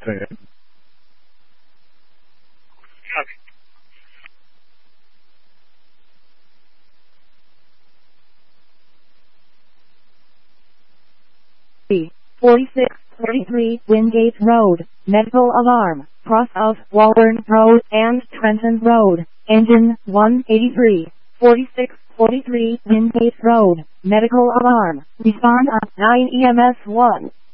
saying. Okay. 4643 Wingate Road, medical alarm, cross of Walburn Road and Trenton Road, engine 183. 4643 Wingate Road, medical alarm, respond at 9 EMS 1.